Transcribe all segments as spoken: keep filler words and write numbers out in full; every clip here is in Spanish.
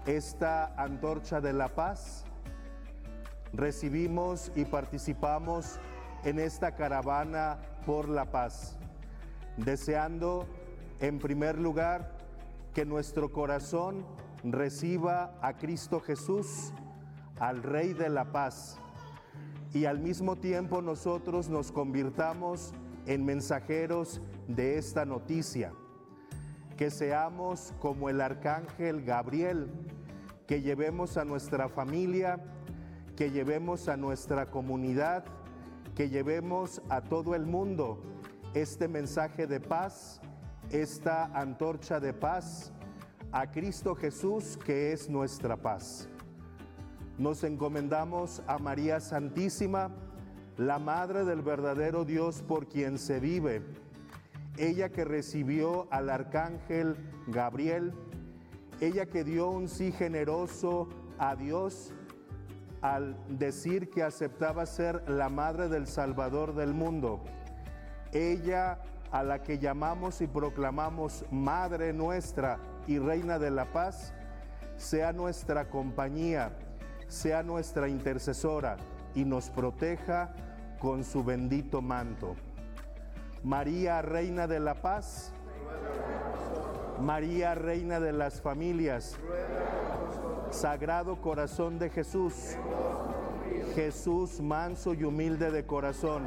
esta antorcha de la paz, recibimos y participamos en esta caravana por la paz, deseando en primer lugar que nuestro corazón reciba a Cristo Jesús, al Rey de la paz, y al mismo tiempo nosotros nos convirtamos en mensajeros de esta noticia, que seamos como el arcángel Gabriel, que llevemos a nuestra familia, que llevemos a nuestra comunidad, que llevemos a todo el mundo este mensaje de paz, esta antorcha de paz, a Cristo Jesús, que es nuestra paz. Nos encomendamos a María Santísima, la Madre del verdadero Dios por quien se vive, ella que recibió al arcángel Gabriel, ella que dio un sí generoso a Dios al decir que aceptaba ser la Madre del Salvador del mundo, ella a la que llamamos y proclamamos Madre nuestra y Reina de la Paz, sea nuestra compañía, sea nuestra intercesora y nos proteja con su bendito manto. María, Reina de la Paz, María, Reina de las familias, Sagrado Corazón de Jesús, Jesús manso y humilde de corazón,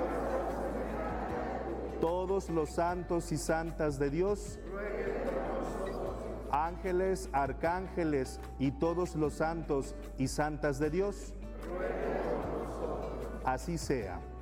todos los santos y santas de Dios, ángeles, arcángeles y todos los santos y santas de Dios, así sea.